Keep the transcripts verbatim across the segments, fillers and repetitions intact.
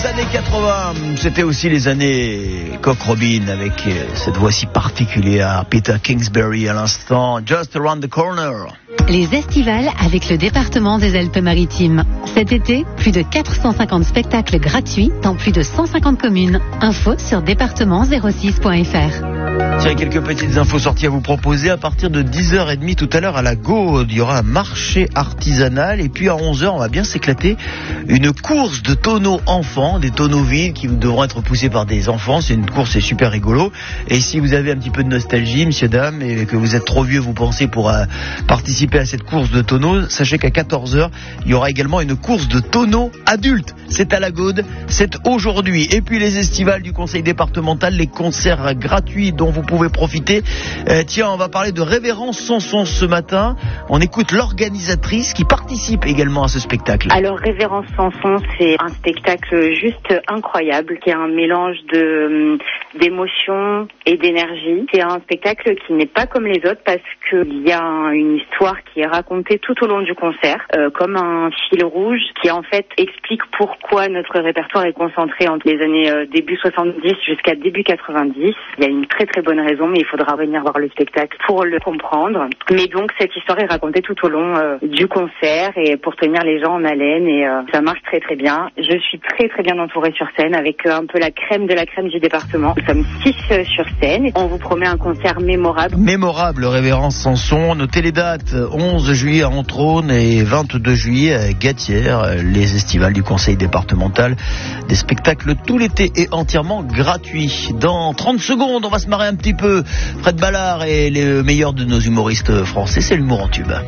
années quatre-vingts, c'était aussi les années Cock Robin avec cette voix si particulière, Peter Kingsbury à l'instant, Just Around the Corner. Les estivales avec le département des Alpes-Maritimes. Cet été, plus de quatre cent cinquante spectacles gratuits dans plus de cent cinquante communes. Info sur département zéro six point f r. Tiens, quelques petites infos sorties à vous proposer. À partir de dix heures trente tout à l'heure à la Gaude, il y aura un marché artisanal. Et puis à onze heures, on va bien s'éclater. Une course de tonneaux enfants, des tonneaux vides qui devront être poussés par des enfants. C'est une course, c'est super rigolo. Et si vous avez un petit peu de nostalgie, messieurs, dames, et que vous êtes trop vieux, vous pensez, pour euh, participer à cette course de tonneaux, sachez qu'à quatorze heures, il y aura également une course de tonneaux adultes. C'est à la Gaude, c'est aujourd'hui. Et puis les estivales du conseil départemental, les concerts gratuits dont vous pouvez profiter. Euh, tiens, on va parler de Révérence Sanson ce matin. On écoute l'organisatrice qui participe également à ce spectacle. Alors Révérence Sanson, c'est un spectacle juste incroyable, qui est un mélange de d'émotions et d'énergie. C'est un spectacle qui n'est pas comme les autres parce qu'il y a une histoire qui est racontée tout au long du concert, euh, comme un fil rouge qui en fait explique pourquoi notre répertoire est concentré entre les années euh, début soixante-dix jusqu'à début quatre-vingt-dix. Il y a une très très bonne raison, mais il faudra venir voir le spectacle pour le comprendre. Mais donc cette histoire est racontée tout au long euh, du concert et pour tenir les gens en haleine et euh, ça marche très très bien. Je suis très très bien entourée sur scène avec euh, un peu la crème de la crème du département. Nous sommes six euh, sur scène. On vous promet un concert mémorable. Mémorable, Révérence Sanson. Notez les dates, onze juillet à Entrône et vingt-deux juillet à Gatière, les estivales du conseil départemental. Des spectacles tout l'été et entièrement gratuits. Dans trente secondes, on va se marrer un petit peu. Fred Ballard est le meilleur de nos humoristes français, c'est l'humour en tube.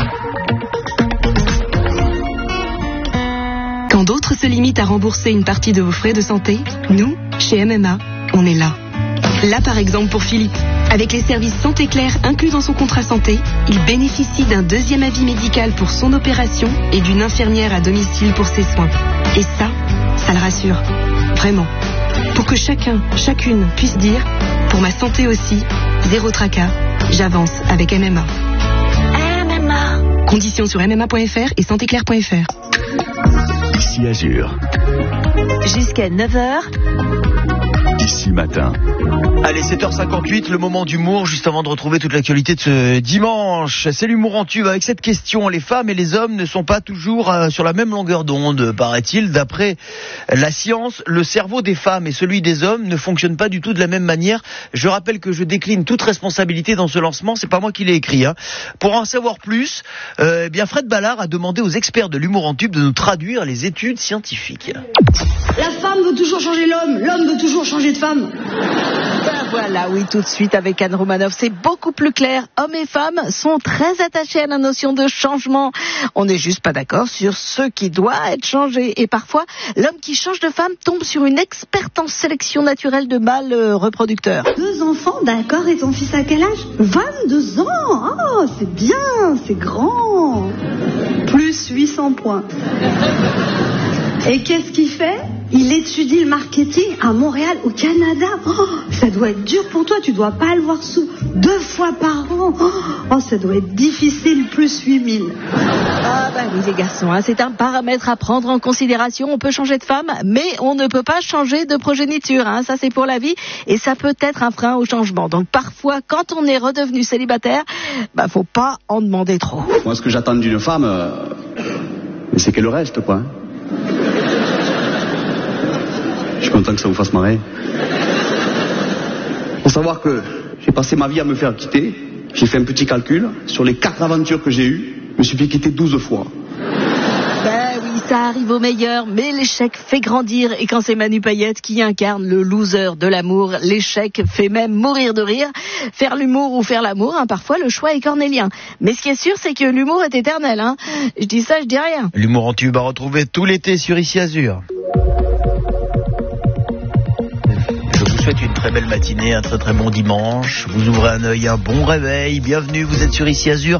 Quand d'autres se limitent à rembourser une partie de vos frais de santé, nous, chez M M A, on est là. Là, par exemple, pour Philippe. Avec les services Santé Claire inclus dans son contrat santé, il bénéficie d'un deuxième avis médical pour son opération et d'une infirmière à domicile pour ses soins. Et ça, ça le rassure. Vraiment. Pour que chacun, chacune puisse dire, pour ma santé aussi, zéro tracas, j'avance avec M M A. M M A. Conditions sur m m a point f r et santé claire point f r. Ici Azur. Jusqu'à neuf heures. Ici matin. Allez, sept heures cinquante-huit, le moment d'humour, juste avant de retrouver toute l'actualité de ce dimanche. C'est l'humour en tube avec cette question. Les femmes et les hommes ne sont pas toujours euh, sur la même longueur d'onde, paraît-il. D'après la science, le cerveau des femmes et celui des hommes ne fonctionnent pas du tout de la même manière. Je rappelle que je décline toute responsabilité dans ce lancement. C'est pas moi qui l'ai écrit. Hein. Pour en savoir plus, euh, eh bien Fred Ballard a demandé aux experts de l'humour en tube de nous traduire les études scientifiques. La femme veut toujours changer l'homme, l'homme veut toujours changer de femme. Ben voilà, oui, tout de suite avec Anne Romanoff, c'est beaucoup plus clair. Hommes et femmes sont très attachés à la notion de changement. On n'est juste pas d'accord sur ce qui doit être changé. Et parfois, l'homme qui change de femme tombe sur une experte en sélection naturelle de mâles reproducteurs. Deux enfants, d'accord, et ton fils à quel âge? vingt-deux ans. Oh, c'est bien, c'est grand. Plus huit cents points. Et qu'est-ce qu'il fait? Il étudie le marketing à Montréal, au Canada. Oh, ça doit être dur pour toi, tu dois pas le voir sous deux fois par an. Oh, ça doit être difficile, plus huit mille. Ah bah oui les garçons, hein, c'est un paramètre à prendre en considération. On peut changer de femme, mais on ne peut pas changer de progéniture. Hein. Ça c'est pour la vie et ça peut être un frein au changement. Donc parfois, quand on est redevenu célibataire, bah faut pas en demander trop. Moi ce que j'attends d'une femme, euh, c'est qu'elle reste quoi. Je suis content que ça vous fasse marrer. Faut savoir que j'ai passé ma vie à me faire quitter. J'ai fait un petit calcul. Sur les quatre aventures que j'ai eues, je me suis fait quitter douze fois. Ben oui, ça arrive au meilleur, mais l'échec fait grandir. Et quand c'est Manu Payette qui incarne le loser de l'amour, l'échec fait même mourir de rire. Faire l'humour ou faire l'amour, hein, parfois le choix est cornélien. Mais ce qui est sûr, c'est que l'humour est éternel. Hein. Je dis ça, je dis rien. L'humour en tube à retrouver tout l'été sur Ici Azur. Je vous souhaite une très belle matinée, un très très bon dimanche. Vous ouvrez un œil, un bon réveil. Bienvenue, vous êtes sur Ici Azur.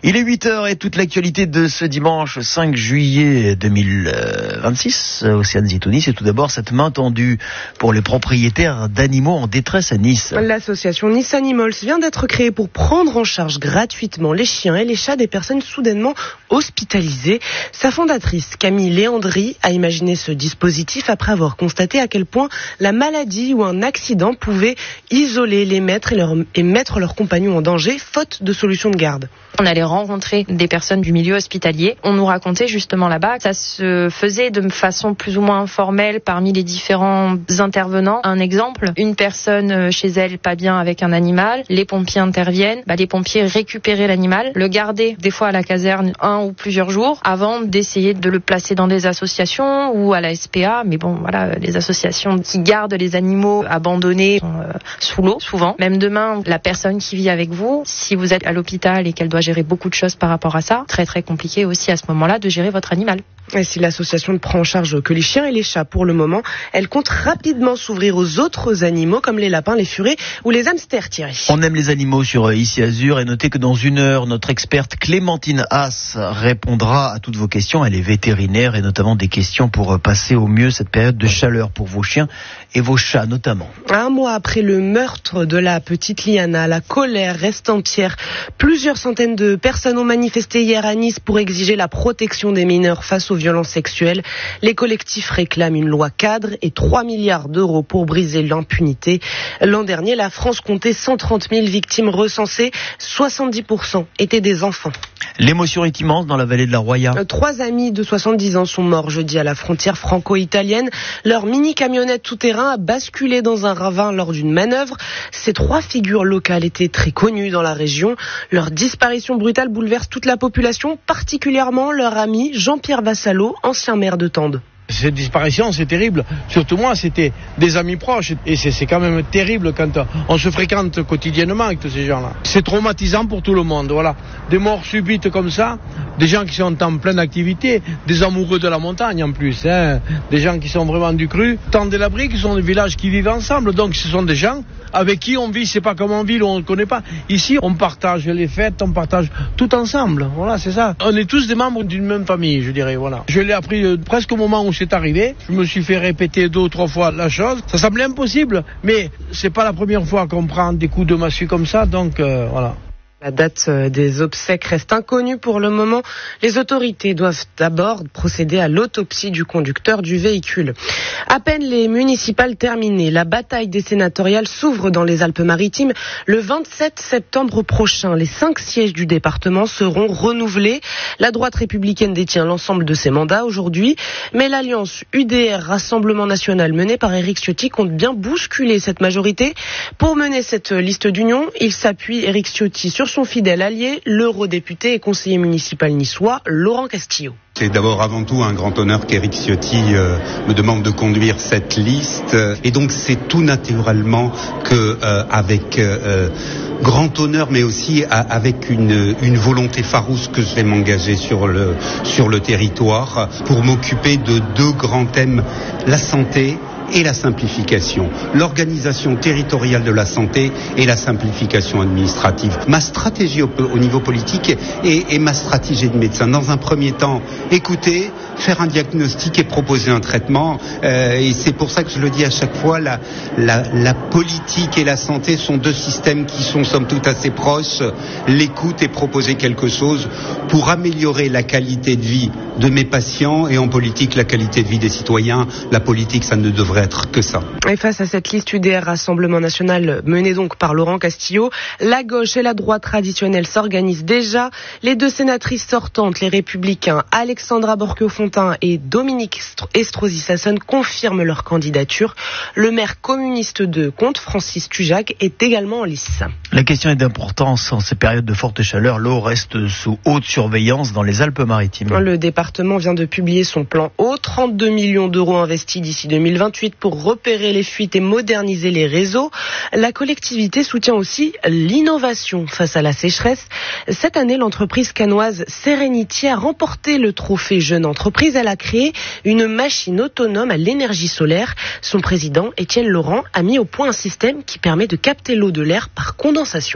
Il est huit heures et toute l'actualité de ce dimanche cinq juillet deux mille vingt-six. Océane Zitouni, c'est tout d'abord cette main tendue pour les propriétaires d'animaux en détresse à Nice. L'association Nice Animals vient d'être créée pour prendre en charge gratuitement les chiens et les chats des personnes soudainement hospitalisées. Sa fondatrice, Camille Léandry, a imaginé ce dispositif après avoir constaté à quel point la maladie ou un accident pouvait isoler les maîtres et, leur, et mettre leurs compagnons en danger, faute de solution de garde. On allait rencontrer des personnes du milieu hospitalier. On nous racontait justement là-bas que ça se faisait de façon plus ou moins informelle parmi les différents intervenants. Un exemple, une personne chez elle pas bien avec un animal, les pompiers interviennent, bah, les pompiers récupéraient l'animal, le gardaient des fois à la caserne un ou plusieurs jours avant d'essayer de le placer dans des associations ou à la S P A. Mais bon, voilà, les associations qui gardent les animaux abandonnés sont euh, sous l'eau souvent. Même demain, la personne qui vit avec vous, si vous êtes à l'hôpital et qu'elle doit gérer beaucoup de choses par rapport à ça, très très compliqué aussi à ce moment-là de gérer votre animal. Et si l'association ne prend en charge que les chiens et les chats pour le moment, elle compte rapidement s'ouvrir aux autres animaux comme les lapins, les furets ou les hamsters, Thierry. On aime les animaux sur Ici Azur et notez que dans une heure, notre experte Clémentine Haas répondra à toutes vos questions. Elle est vétérinaire et notamment des questions pour passer au mieux cette période de chaleur pour vos chiens et vos chats notamment. Un mois après le meurtre de la petite Liana, la colère reste entière. Plusieurs centaines de personnes ont manifesté hier à Nice pour exiger la protection des mineurs face aux violences sexuelles. Les collectifs réclament une loi cadre et trois milliards d'euros pour briser l'impunité. L'an dernier, la France comptait cent trente mille victimes recensées. soixante-dix pour cent étaient des enfants. L'émotion est immense dans la vallée de la Roya. Trois amis de soixante-dix ans sont morts jeudi à la frontière franco-italienne. Leur mini-camionnette tout-terrain a basculé dans un ravin lors d'une manœuvre. Ces trois figures locales étaient très connues dans la région. Leur disparition brutale bouleverse toute la population, particulièrement leur ami Jean-Pierre Vassallo, ancien maire de Tende. Cette disparition, c'est terrible. Surtout moi, c'était des amis proches. Et c'est, c'est quand même terrible quand on se fréquente quotidiennement avec tous ces gens-là. C'est traumatisant pour tout le monde, voilà. Des morts subites comme ça, des gens qui sont en pleine activité, des amoureux de la montagne en plus, hein. Des gens qui sont vraiment du cru. Tant de l'abri, qui sont des villages qui vivent ensemble. Donc ce sont des gens avec qui on vit, c'est pas comme en ville où on ne connaît pas. Ici, on partage les fêtes, on partage tout ensemble. Voilà, c'est ça. On est tous des membres d'une même famille, je dirais, voilà. Je l'ai appris euh, presque au moment où c'est arrivé. Je me suis fait répéter deux ou trois fois la chose. Ça semblait impossible, mais c'est pas la première fois qu'on prend des coups de massue comme ça, donc euh, voilà. La date des obsèques reste inconnue pour le moment. Les autorités doivent d'abord procéder à l'autopsie du conducteur du véhicule. À peine les municipales terminées, la bataille des sénatoriales s'ouvre dans les Alpes-Maritimes. Le vingt-sept septembre prochain, les cinq sièges du département seront renouvelés. La droite républicaine détient l'ensemble de ses mandats aujourd'hui, mais l'alliance U D R Rassemblement National menée par Éric Ciotti compte bien bousculer cette majorité. Pour mener cette liste d'union, il s'appuie Éric Ciotti sur son fidèle allié, l'eurodéputé et conseiller municipal niçois, Laurent Castillo. C'est d'abord avant tout un grand honneur qu'Éric Ciotti euh, me demande de conduire cette liste. Et donc c'est tout naturellement que euh, avec euh, grand honneur, mais aussi à, avec une, une volonté farouche que je vais m'engager sur le, sur le territoire pour m'occuper de deux grands thèmes, la santé et la simplification, l'organisation territoriale de la santé et la simplification administrative. Ma stratégie au, au niveau politique et, et ma stratégie de médecin. Dans un premier temps, écouter, faire un diagnostic et proposer un traitement. Euh, et c'est pour ça que je le dis à chaque fois, la, la, la politique et la santé sont deux systèmes qui sont somme toute assez proches. L'écoute et proposer quelque chose pour améliorer la qualité de vie de mes patients et en politique la qualité de vie des citoyens. La politique, ça ne devrait être que ça. Et face à cette liste U D R Rassemblement National menée donc par Laurent Castillo, la gauche et la droite traditionnelle s'organisent déjà. Les deux sénatrices sortantes, les Républicains, Alexandra Borchio-Fontimp et Dominique Estrosi-Sassone confirment leur candidature. Le maire communiste de Contes, Francis Tujac, est également en lice. La question est d'importance. En ces périodes de forte chaleur, l'eau reste sous haute surveillance dans les Alpes-Maritimes. Le département vient de publier son plan eau. trente-deux millions d'euros investis d'ici deux mille vingt-huit pour repérer les fuites et moderniser les réseaux. La collectivité soutient aussi l'innovation face à la sécheresse. Cette année, l'entreprise cannoise Serenity a remporté le trophée Jeune Entreprise. Elle a créé une machine autonome à l'énergie solaire. Son président, Étienne Laurent, a mis au point un système qui permet de capter l'eau de l'air par condensation.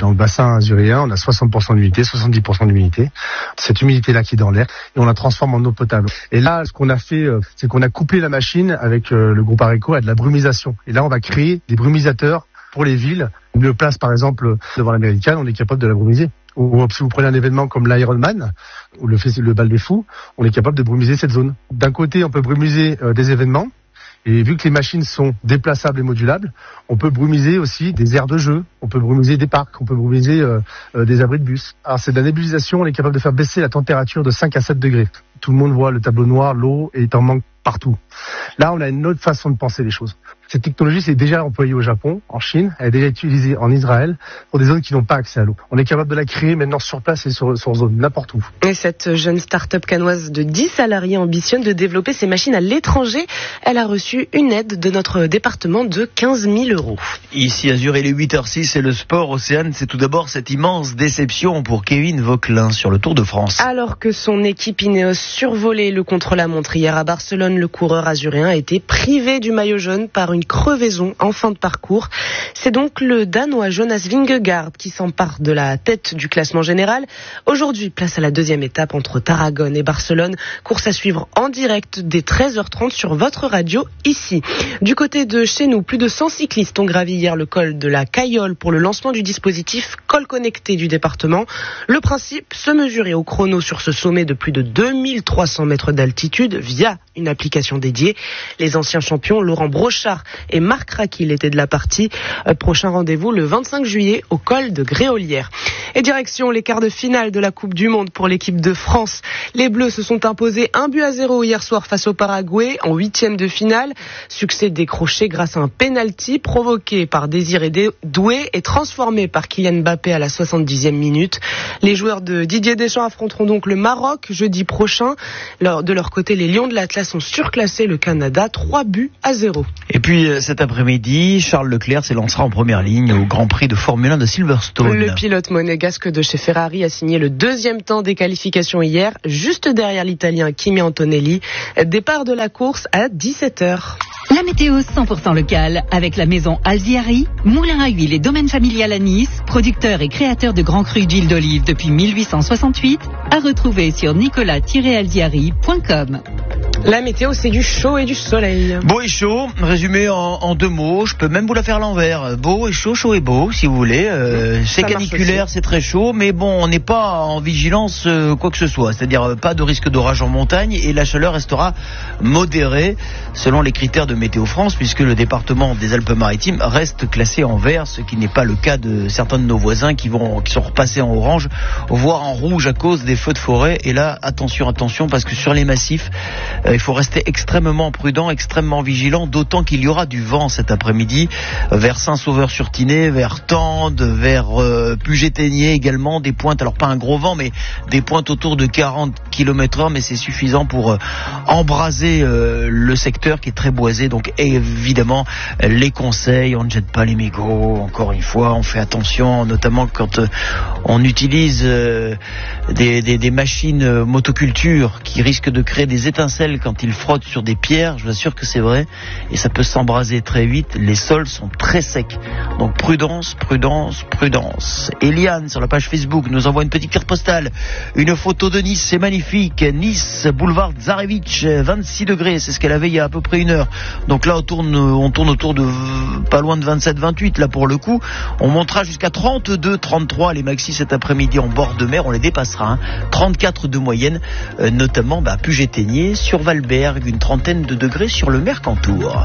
Dans le bassin azuréen, on a soixante pour cent d'humidité, soixante-dix pour cent d'humidité. Cette humidité-là qui est dans l'air, et on la transforme en eau potable. Et là, ce qu'on a fait, c'est qu'on a couplé la machine avec le groupe Areco à de la brumisation. Et là, on va créer des brumisateurs pour les villes. Une place, par exemple, devant l'Américaine, on est capable de la brumiser. Ou si vous prenez un événement comme l'Ironman, ou le, le bal des fous, on est capable de brumiser cette zone. D'un côté, on peut brumiser euh, des événements, et vu que les machines sont déplaçables et modulables, on peut brumiser aussi des aires de jeu, on peut brumiser des parcs, on peut brumiser euh, euh, des abris de bus. Alors c'est de la nébulisation, on est capable de faire baisser la température de cinq à sept degrés. Tout le monde voit le tableau noir, l'eau est en manque partout. Là, on a une autre façon de penser les choses. Cette technologie, c'est déjà employée au Japon, en Chine, elle est déjà utilisée en Israël pour des zones qui n'ont pas accès à l'eau. On est capable de la créer maintenant sur place et sur, sur zone, n'importe où. Et cette jeune start-up cannoise de dix salariés ambitionne de développer ces machines à l'étranger. Elle a reçu une aide de notre département de quinze mille euros. Ici, Azur, il est huit heures six et le sport Océane, c'est tout d'abord cette immense déception pour Kevin Vauquelin sur le Tour de France. Alors que son équipe Ineos survolait le contre-la-montre hier à Barcelone, le coureur azuréen a été privé du maillot jaune par une crevaison en fin de parcours. C'est donc le Danois Jonas Vingegaard qui s'empare de la tête du classement général. Aujourd'hui, place à la deuxième étape entre Tarragone et Barcelone. Course à suivre en direct dès treize heures trente sur votre radio ici. Du côté de chez nous, plus de cent cyclistes ont gravi hier le col de la Caillole pour le lancement du dispositif Col Connecté du département. Le principe, se mesurer au chrono sur ce sommet de plus de deux mille trois cents mètres d'altitude via une application dédiée. Les anciens champions Laurent Brochard et Marc Raquil étaient de la partie. Euh, prochain rendez-vous le vingt-cinq juillet au col de Gréolière. Et direction les quarts de finale de la Coupe du Monde pour l'équipe de France. Les Bleus se sont imposés un but à zéro hier soir face au Paraguay en huitième de finale. Succès décroché grâce à un penalty provoqué par Désiré Doué et transformé par Kylian Mbappé à la soixante-dixième minute. Les joueurs de Didier Deschamps affronteront donc le Maroc jeudi prochain. De leur côté, les Lions de l'Atlas ont surclassé le Canada trois buts à zéro. Et puis cet après-midi, Charles Leclerc s'élancera en première ligne au Grand Prix de Formule un de Silverstone. Le pilote monégasque de chez Ferrari a signé le deuxième temps des qualifications hier, juste derrière l'Italien Kimi Antonelli. Départ de la course à dix-sept heures. La météo cent pour cent locale avec la maison Alziari, moulin à huile et domaine familial à Nice, producteur et créateur de grands crus d'huile d'olive depuis mille huit cent soixante-huit, à retrouver sur nicolas tiret alziari point com. La météo, c'est du chaud et du soleil. Beau et chaud, résumé en, en deux mots, je peux même vous la faire à l'envers. Beau et chaud, chaud et beau, si vous voulez. Euh, c'est caniculaire, c'est très chaud, mais bon, on n'est pas en vigilance euh, quoi que ce soit. C'est-à-dire euh, pas de risque d'orage en montagne et la chaleur restera modérée selon les critères de Météo France, puisque le département des Alpes-Maritimes reste classé en vert, ce qui n'est pas le cas de certains de nos voisins qui, vont, qui sont repassés en orange, voire en rouge à cause des feux de forêt. Et là, attention, attention, parce que sur les massifs, euh, il faut rester extrêmement prudent, extrêmement vigilant, d'autant qu'il y aura du vent cet après-midi vers Saint-Sauveur-sur-Tinée, vers Tende, vers euh, Puget-Théniers également, des pointes, alors pas un gros vent, mais des pointes autour de quarante kilomètres heure, mais c'est suffisant pour euh, embraser euh, le secteur qui est très boisé. Donc évidemment, les conseils, on ne jette pas les mégots, encore une fois, on fait attention, notamment quand euh, on utilise euh, des, des, des machines euh, motoculture qui risquent de créer des étincelles quand ils frottent sur des pierres, je vous assure que c'est vrai, et ça peut s'embraser très vite. Les sols sont très secs, donc prudence, prudence, prudence. Eliane sur la page Facebook nous envoie une petite carte postale, une photo de Nice, c'est magnifique. Nice, boulevard Tsarevitch, vingt-six degrés, c'est ce qu'elle avait il y a à peu près une heure. Donc là on tourne, on tourne autour de pas loin de vingt-sept vingt-huit là pour le coup. On montera jusqu'à trente-deux trente-trois les maxis cet après-midi en bord de mer, on les dépassera, hein. trente-quatre de moyenne, euh, notamment bah, Puget-Théniers, sur Valberg, une trentaine de degrés sur le Mercantour.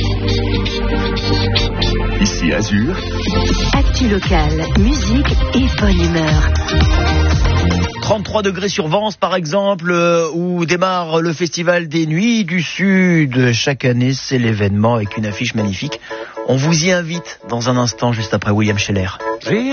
Ici Azur. Actu locale, musique et bonne humeur. trente-trois degrés sur Vence par exemple, euh, où démarre le festival des Nuits du Sud. Chaque année, c'est l'événement avec une affiche magnifique. On vous y invite dans un instant, juste après William Scheller.